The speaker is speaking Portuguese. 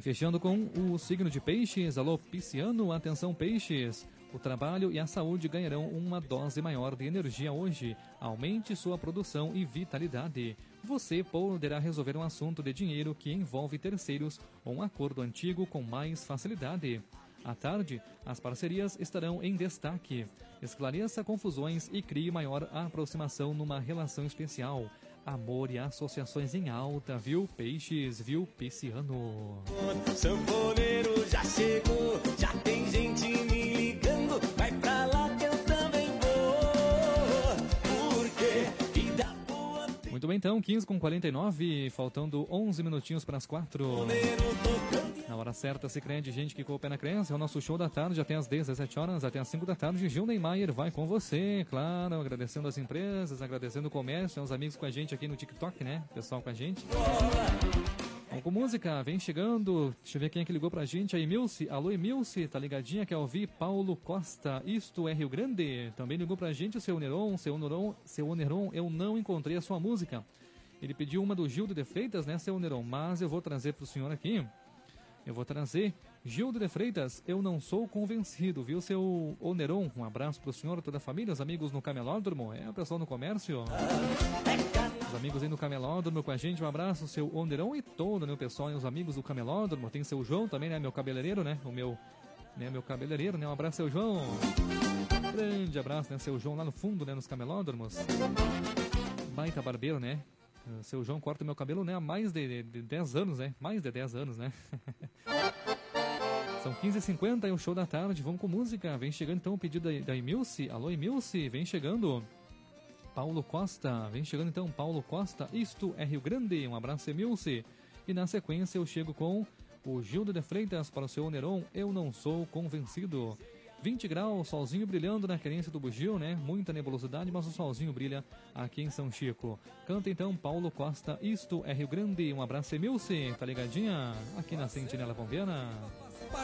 fechando com o signo de Peixes. Alô, Pisciano, atenção Peixes. O trabalho e a saúde ganharão uma dose maior de energia hoje. Aumente sua produção e vitalidade. Você poderá resolver um assunto de dinheiro que envolve terceiros ou um acordo antigo com mais facilidade. À tarde, as parcerias estarão em destaque. Esclareça confusões e crie maior aproximação numa relação especial. Amor e associações em alta, viu, Peixes, viu, Pisciano. Sanfoneiro já chegou, já tem gente me ligando. Vai pra lá que eu também vou. Porque vida boa tem... Muito bem, então, 15h49, faltando 11 minutinhos para as 4. Na hora certa, se crê de gente que com o pé na crença. É o nosso show da tarde, até às 17 horas, até às 5 da tarde. Gil Neymar vai com você, claro, agradecendo as empresas, agradecendo o comércio, os amigos com a gente aqui no TikTok, né? Pessoal com a gente. Vamos com música, vem chegando. Deixa eu ver quem é que ligou pra gente. A Emilce, alô Emilce, tá ligadinha? Quer ouvir? Paulo Costa, isto é Rio Grande. Também ligou pra gente o seu Oneron, eu não encontrei a sua música. Ele pediu uma do Gildo de Freitas, né, seu Oneron? Mas eu vou trazer pro senhor aqui. Eu vou trazer Gildo de Freitas, eu não sou convencido, viu, seu Oneron? Um abraço pro senhor, toda a família, os amigos no Camelódromo, o pessoal no comércio. Os amigos aí no Camelódromo com a gente, um abraço, seu Oneron e todo, né, o pessoal e os amigos do Camelódromo. Tem seu João também, né, meu cabeleireiro, né, meu cabeleireiro, né, um abraço, seu João. Grande abraço, né, seu João lá no fundo, né, nos Camelódromos. Baita barbeiro, né. Seu João corta meu cabelo, né, há mais de 10 anos, né? Mais de 10 anos, né? São 15h50 e o show da tarde. Vamos com música. Vem chegando então o pedido da Emilce. Alô, Emilce, vem chegando. Paulo Costa, vem chegando então Paulo Costa. Isto é Rio Grande. Um abraço, Emilce. E na sequência eu chego com o Gildo de Freitas para o seu Oneron. Eu não sou convencido. 20 graus, solzinho brilhando na querência do bugio, né? Muita nebulosidade, mas o solzinho brilha aqui em São Chico. Canta então Paulo Costa, isto é Rio Grande. Um abraço, Emilce, tá ligadinha? Aqui na Sentinela Bombeira.